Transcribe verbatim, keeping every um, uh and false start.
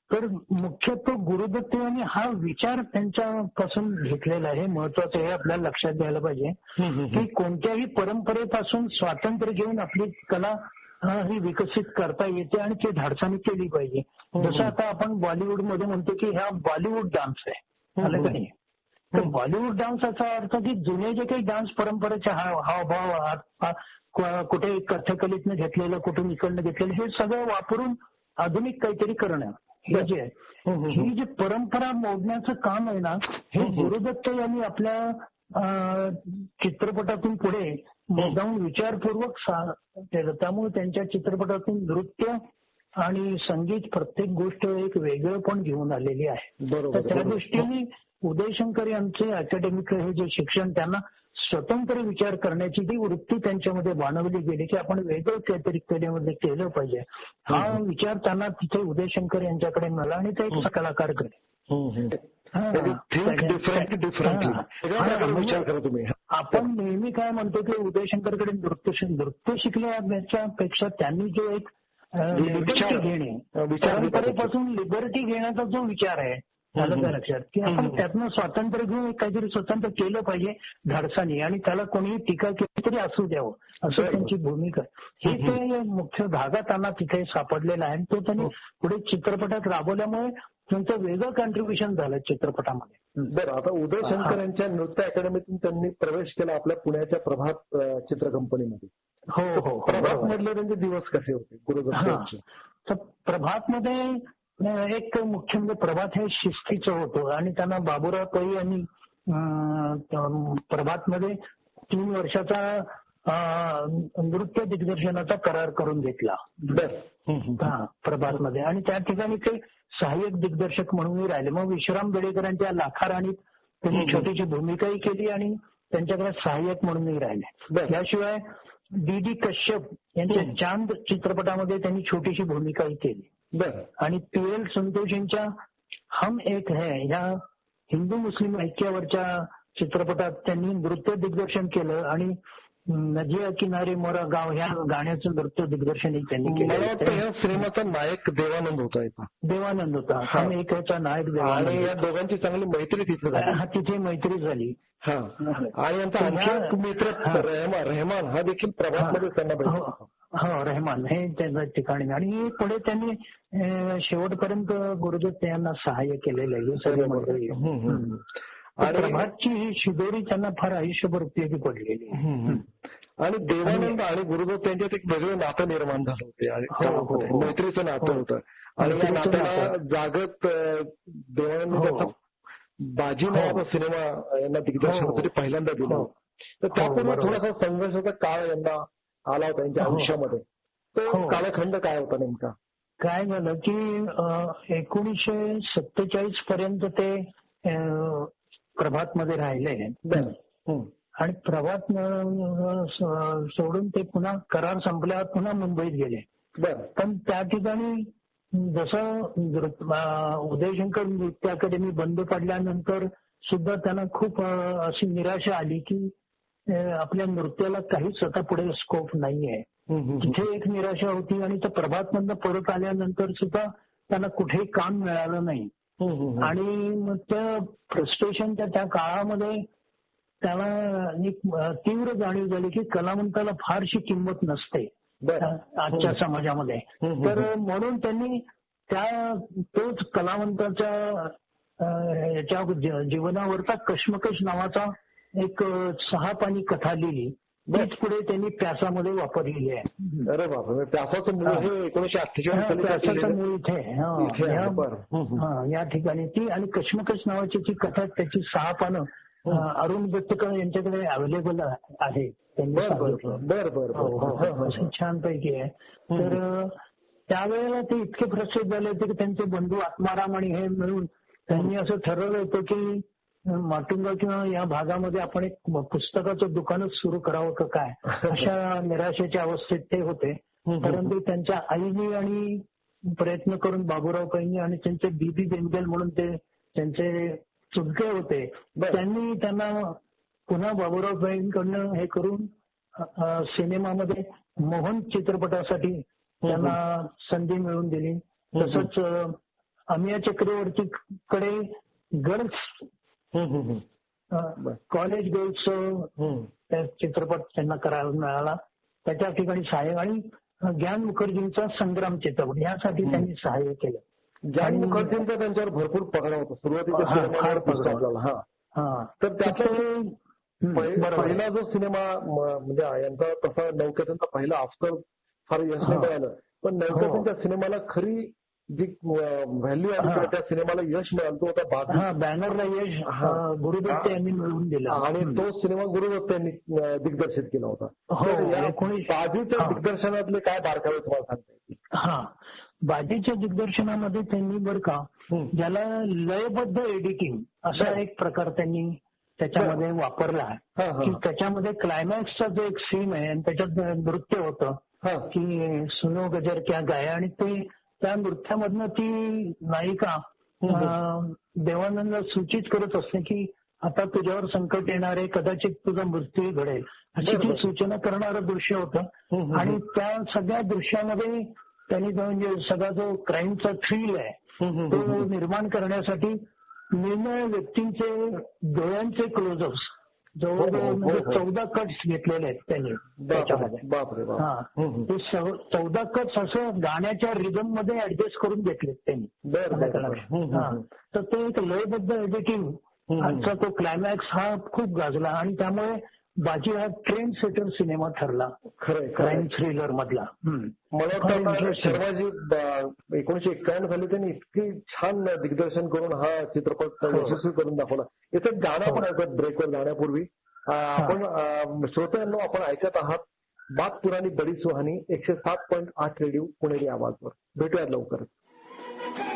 तर मुख्यत्वे गुरुदत्त यांनी हा विचार त्यांच्यापासून घेतलेला आहे. महत्वाचं हे आपल्याला लक्षात घ्यायला पाहिजे की कोणत्याही परंपरेपासून स्वातंत्र्य घेऊन आपली कला ही विकसित करता येते आणि ती धाडसाने केली पाहिजे. जसं आता आपण बॉलिवूडमध्ये म्हणतो की हा बॉलिवूड डान्स आहे, आलं का नाही. तर बॉलिवूड डान्सचा अर्थ की जुने जे काही डान्स परंपरेचे हावभाव कुठे कथकलीतनं घेतलेलं, कुठून इकडनं घेतलेलं, हे सगळं वापरून आधुनिक काहीतरी करणं हे जे आहे, ही जी परंपरा मोडण्याचं काम आहे ना, हे गुरुदत्त यांनी आपल्या चित्रपटातून पुढे जाऊन विचारपूर्वक केलं. त्यामुळे त्यांच्या चित्रपटातून नृत्य आणि संगीत प्रत्येक गोष्ट एक वेगळं पण घेऊन आलेली आहे. तर त्या दृष्टीने उदयशंकर यांचे अकॅडमिक हे जे शिक्षण, त्यांना स्वतंत्र विचार करण्याची जी वृत्ती त्यांच्यामध्ये बाणवली गेली की आपण वेगळं काहीतरी कलेमध्ये केलं पाहिजे, हा विचार त्यांना तिथे उदयशंकर यांच्याकडे मिळाला आणि ते एक कलाकार कडे. आपण नेहमी काय म्हणतो की उदयशंकरकडे नृत्य नृत्य शिकण्याच्या पेक्षा त्यांनी जो एक लिबर्टी घेणे, परंपरेपासून लिबर्टी घेण्याचा जो विचार आहे, झालं त्या लक्षात की आपण त्यातनं स्वातंत्र्य घेऊन काहीतरी स्वतंत्र केलं पाहिजे धाडसाने, आणि त्याला कोणीही टीका केली तरी असू द्यावं असं त्यांची भूमिका. हे ते मुख्य धागा त्यांना तिथे सापडलेला आहे. तो त्यांनी पुढे चित्रपटात राबवल्यामुळे त्यांचं वेगळं कॉन्ट्रीब्युशन झालं चित्रपटामध्ये. बरं, आता उदयशंकर यांच्या नृत्य अकॅडमीतून त्यांनी प्रवेश केला आपल्या पुण्याच्या प्रभात चित्र कंपनीमध्ये. हो हो. प्रभात मधले त्यांचे दिवस कसे होते गुरुदत्त? तर प्रभातमध्ये एक मुख्य म्हणजे प्रभात हे शिस्तीचं होतं आणि त्यांना बाबूराव पै यांनी प्रभातमध्ये तीन वर्षाचा नृत्य दिग्दर्शनाचा करार करून घेतला प्रभातमध्ये, आणि त्या ठिकाणी ते सहाय्यक दिग्दर्शक म्हणूनही राहिले. मग विश्राम बेडेकरांच्या लाखा राणीत त्यांनी छोटीशी भूमिकाही केली आणि त्यांच्याकडे सहाय्यक म्हणूनही राहिले. त्याशिवाय डी डी कश्यप यांच्या चांद चित्रपटामध्ये त्यांनी छोटीशी भूमिकाही केली. आणि पी एल संतोष यांच्या हम एक है या हिंदू मुस्लिम ऐक्यावरच्या चित्रपटात त्यांनी नृत्य दिग्दर्शन केलं आणि नदिया किनारे मोरा गाव ह्या गाण्याचं नृत्य दिग्दर्शनही त्यांनी केलं. मला वाटतं या सिनेमाचा नायक देवानंद होता. देवानंद होता, हम एक ह्याचा नायक देवानंद. आणि या दोघांची चांगली मैत्री तिथे झाली. हा, तिथे मैत्री झाली. आणि यांचा आणखी मित्र रहमान हा देखील प्रभातमध्ये त्यांना भेटला. हो, रहमान हे त्यांच्या ठिकाणी. आणि पुढे त्यांनी शेवटपर्यंत गुरुदत्त यांना सहाय्य केलेलं आहे सगळे मंडळी. प्रभातची ही शिदोरी त्यांना फार आयुष्यभर उपयोगी पडलेली. आणि देवानंद आणि गुरुदत्त यांच्यात एक वेगळं नातं निर्माण झालं होते, मैत्रीचं नातं होतं. आणि या नात्याला जागत देवानंद बाजी नावाचा सिनेमा यांना दिग्दर्शनासाठी पहिल्यांदा दिला. तर त्यापूर्वी थोडासा संघर्षाचा काळ यांना आला होता यांच्या आयुष्यामध्ये. तो कालखंड काय होता नेमका? काय झालं की एकोणीसशे सत्तेचाळीस पर्यंत ते प्रभातमध्ये राहिले आणि प्रभात सोडून ते पुन्हा करार संपल्यावर पुन्हा मुंबईत गेले. पण त्या ठिकाणी जसं उदयशंकर नृत्य अकॅडमी बंद पडल्यानंतर सुद्धा त्यांना खूप अशी निराशा आली की आपल्या नृत्याला काहीच आता पुढे स्कोप नाहीये. तिथे एक निराशा होती. आणि त्या प्रभातमधनं परत आल्यानंतर सुद्धा त्यांना कुठेही काम मिळालं नाही. आणि मग त्या फ्रस्ट्रेशनच्या त्या काळामध्ये त्याला एक तीव्र जाणीव झाली की कलावंताला फारशी किंमत नसते आजच्या समाजामध्ये. तर म्हणून त्यांनी त्या तोच कलावंताच्या याच्या जीवनावरचा कश्मकश नावाचा एक सहा पानी कथा लिहिली. तीच पुढे त्यांनी प्यासामध्ये वापरलेली आहे. अरे बाबा, प्यासाचं मूळ हे एकोणीशे अठ्ठेचाळीस प्यासाचं मूळ इथे या ठिकाणी ती. आणि कश्मकश नावाची जी कथा त्याची सहा पानं अरुण दत्तकर यांच्याकडे अवेलेबल आहे. त्यांनी छानपैकी आहे. तर त्यावेळेला ते इतके फ्रस्ट्रेट झाले होते की त्यांचे बंधू आत्माराम आणि हे मिळून त्यांनी असं ठरवलं होतं की माटुंगा किंवा या भागामध्ये आपण एक पुस्तकाचं दुकानच सुरू करावं का काय, अशा निराशेच्या अवस्थेत ते होते. परंतु त्यांच्या आईनी आणि प्रयत्न करून बाबूराव पैंनी आणि त्यांचे बीबी बेंगल म्हणून ते त्यांचे चुलते होते, त्यांनी त्यांना पुन्हा बाबूराव पैंकडनं हे करून सिनेमामध्ये मोहन चित्रपटासाठी त्यांना संधी मिळवून दिली. तसंच अमिया चक्रवर्तीकडे गर्ल्स कॉलेज गर्ल्स चित्रपट त्यांना करायला मिळाला. त्याच्या ठिकाणी सहाय्य आणि ज्ञान मुखर्जींचा संग्राम चित्रपट यासाठी त्यांनी सहाय्य केलं. ज्ञान मुखर्जींचा त्यांच्यावर भरपूर पगडा होता सुरुवातीच्या. तर त्याचा पहिला जो सिनेमा म्हणजे यांचा तसा नौकेतनचा पहिला ऑस्कर फार यश नाही मिळालं, पण नौकेतनच्या सिनेमाला खरी जी व्हॅल्यू आहे त्या सिनेमाला यश मिळालं तो होता बाजी. बॅनरला यश गुरुदत्त यांनी मिळवून दिला आणि तो सिनेमा गुरुदत्त यांनी दिग्दर्शित केला होता. बाजीच्या दिग्दर्शनातले काय बारकावे तुम्हाला सांगता येतील? हा, बाजीच्या दिग्दर्शनामध्ये त्यांनी बरं का ज्याला लयबद्ध एडिटिंग असा एक प्रकार त्यांनी त्याच्यामध्ये वापरला आहे की त्याच्यामध्ये क्लायमॅक्सचा जो एक सीन आहे आणि त्याच्यात नृत्य होतं की सुनो गजर क्या गाया आणि ते त्या नृत्यामधनं ती नायिका देवानंद सूचित करत असते की आता तुझ्यावर संकट येणार आहे, कदाचित तुझा मृत्यू घडेल अशी ती सूचना करणारं दृश्य होतं. आणि त्या सगळ्या दृश्यामध्ये त्यांनी म्हणजे सगळा जो क्राईमचा थ्रिल आहे तो निर्माण करण्यासाठी निर्णय व्यक्तींचे डोळ्यांचे क्लोजअप्स जवळजवळ म्हणजे चौदा कट्स घेतलेले आहेत त्यांनी त्याच्यामध्ये. हा, ते चौदा कट्स असं गाण्याच्या रिदम मध्ये ऍडजस्ट करून घेतलेत त्यांनी. तर ते एक लयबद्ध एडिटिंग आजचा तो क्लायमॅक्स हा खूप गाजला आणि त्यामुळे बाजी हा ट्रेंड सेटर सिनेमा ठरला क्राईम थ्रिलर मधला. मला वाटतं शर्माजी एकोणीशे एक्क्याण्णव साली त्यांनी इतकी छान दिग्दर्शन करून हा चित्रपट यशस्वी करून दाखवला. याचं गाणं पण ऐकत ब्रेकवर जाण्यापूर्वी आपण श्रोत्यांनो आपण ऐकत आहात बात पुरानी बडी सुहानी एकशे सात पॉईंट आठ रेडिओ पुणेरी आवाजवर. भेटूयात लवकरच.